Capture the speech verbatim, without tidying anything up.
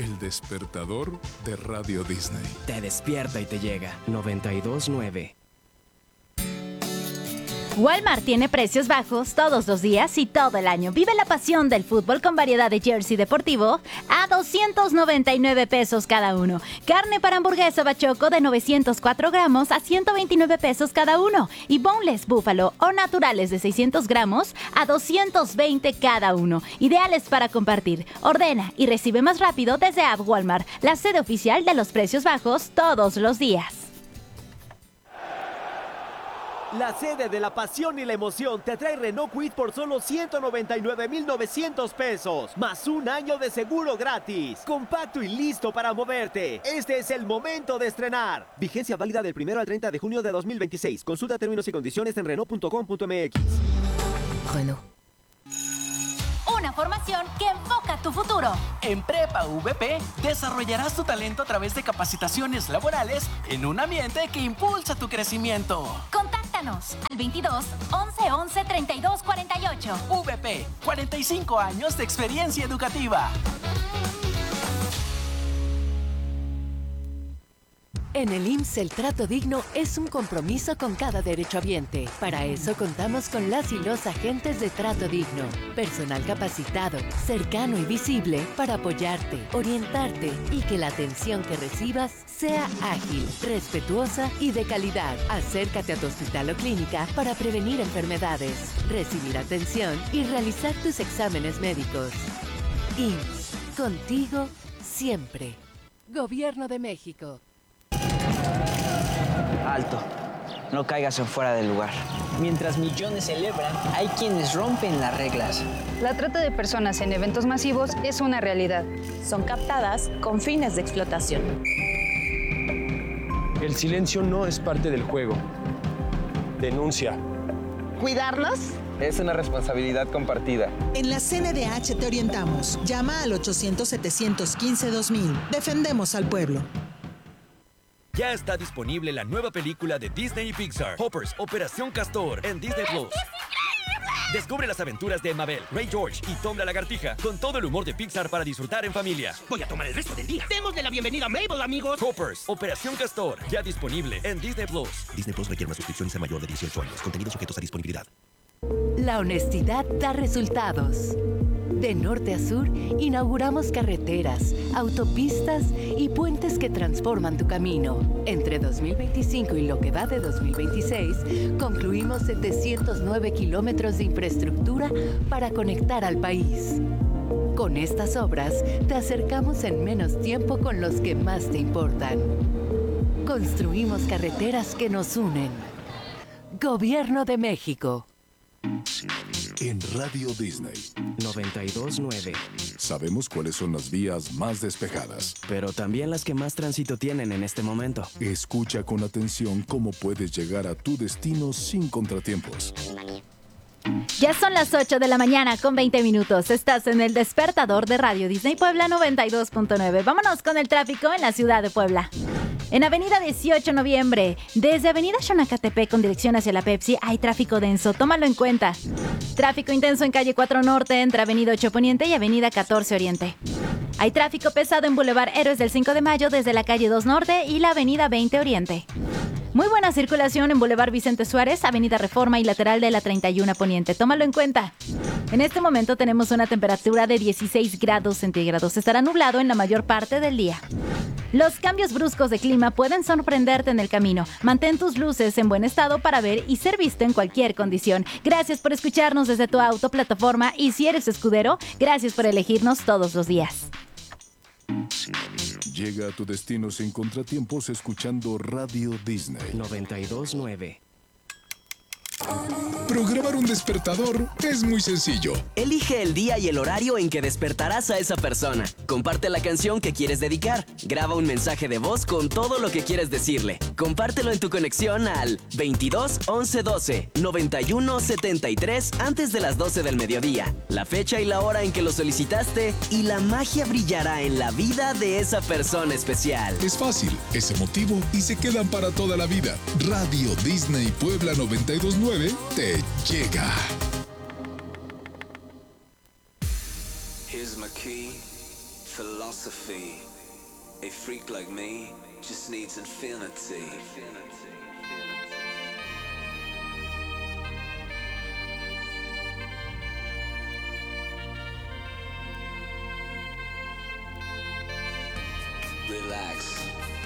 El despertador de Radio Disney. Te despierta y te llega. noventa y dos nueve. Walmart tiene precios bajos todos los días y todo el año. Vive la pasión del fútbol con variedad de jersey deportivo a doscientos noventa y nueve pesos cada uno. Carne para hamburguesa bachoco de novecientos cuatro gramos a ciento veintinueve pesos cada uno. Y boneless búfalo o naturales de seiscientos gramos a doscientos veinte cada uno. Ideales para compartir. Ordena y recibe más rápido desde App Walmart, la sede oficial de los precios bajos todos los días. La sede de la pasión y la emoción te trae Renault Kwid por solo ciento noventa y nueve mil novecientos pesos, más un año de seguro gratis. Compacto y listo para moverte. Este es el momento de estrenar. Vigencia válida del primero al treinta de junio de dos mil veintiséis. Consulta términos y condiciones en Renault punto com punto m x. Renault. Una formación que enfoca tu futuro. En Prepa V P desarrollarás tu talento a través de capacitaciones laborales en un ambiente que impulsa tu crecimiento. Contáctanos al veintidós, once, once, treinta y dos, cuarenta y ocho. V P, cuarenta y cinco años de experiencia educativa. En el I M S S el trato digno es un compromiso con cada derechohabiente. Para eso contamos con las y los agentes de trato digno. Personal capacitado, cercano y visible para apoyarte, orientarte y que la atención que recibas sea ágil, respetuosa y de calidad. Acércate a tu hospital o clínica para prevenir enfermedades, recibir atención y realizar tus exámenes médicos. I M S S, contigo siempre. Gobierno de México. Alto, no caigas en fuera del lugar. Mientras millones celebran, hay quienes rompen las reglas. La trata de personas en eventos masivos es una realidad. Son captadas con fines de explotación. El silencio no es parte del juego. Denuncia. ¿Cuidarnos? Es una responsabilidad compartida. En la C N D H te orientamos. Llama al ochocientos, setecientos quince, dos mil. Defendemos al pueblo. Ya está disponible la nueva película de Disney y Pixar, Hoppers, Operación Castor, en Disney Plus. Descubre las aventuras de Mabel, Ray George y Tom la Lagartija con todo el humor de Pixar para disfrutar en familia. Voy a tomar el resto del día. Démosle la bienvenida a Mabel, amigos. Hoppers, Operación Castor, ya disponible en Disney Plus. Disney Plus requiere una suscripción y ser mayor de dieciocho años. Contenidos sujetos a disponibilidad. La honestidad da resultados. De norte a sur, inauguramos carreteras, autopistas y puentes que transforman tu camino. Entre dos mil veinticinco y lo que va de dos mil veintiséis, concluimos setecientos nueve kilómetros de infraestructura para conectar al país. Con estas obras, te acercamos en menos tiempo con los que más te importan. Construimos carreteras que nos unen. Gobierno de México. En Radio Disney noventa y dos nueve. Sabemos cuáles son las vías más despejadas, pero también las que más tránsito tienen en este momento. Escucha con atención cómo puedes llegar a tu destino sin contratiempos. Ya son las ocho de la mañana con veinte minutos. Estás en el despertador de Radio Disney Puebla noventa y dos punto nueve. Vámonos con el tráfico en la ciudad de Puebla. En Avenida dieciocho de noviembre, desde Avenida Xonacatepec con dirección hacia la Pepsi, hay tráfico denso, tómalo en cuenta. Tráfico intenso en calle cuatro Norte, entre Avenida ocho Poniente y Avenida catorce Oriente. Hay tráfico pesado en Boulevard Héroes del cinco de Mayo, desde la calle dos Norte y la Avenida veinte Oriente. Muy buena circulación en Boulevard Vicente Suárez, Avenida Reforma y lateral de la treinta y uno Poniente. Tómalo en cuenta. En este momento tenemos una temperatura de dieciséis grados centígrados. Estará nublado en la mayor parte del día. Los cambios bruscos de clima pueden sorprenderte en el camino. Mantén tus luces en buen estado para ver y ser visto en cualquier condición. Gracias por escucharnos desde tu auto, plataforma, y si eres escudero, gracias por elegirnos todos los días. Llega a tu destino sin contratiempos escuchando Radio Disney noventa y dos nueve. Programar un despertador es muy sencillo. Elige el día y el horario en que despertarás a esa persona. Comparte la canción que quieres dedicar. Graba un mensaje de voz con todo lo que quieres decirle. Compártelo en tu conexión al veintidós, once, doce, noventa y uno, setenta y tres antes de las doce del mediodía. La fecha y la hora en que lo solicitaste y la magia brillará en la vida de esa persona especial. Es fácil, es emotivo y se quedan para toda la vida. Radio Disney Puebla noventa y dos nueve te llega. Here's my key, philosophy. A freak like me just needs infinity. Relax.